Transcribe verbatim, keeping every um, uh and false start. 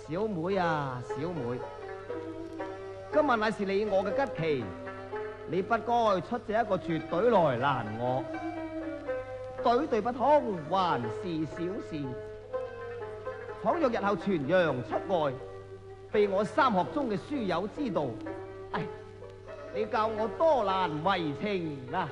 小妹啊，小妹，今日乃是你我嘅吉期，你不該出這一個絕對來攔我。對對不通，還是小事。倘若日後傳揚出外，被我三學中嘅書友知道，唉，你教我多難為情啊！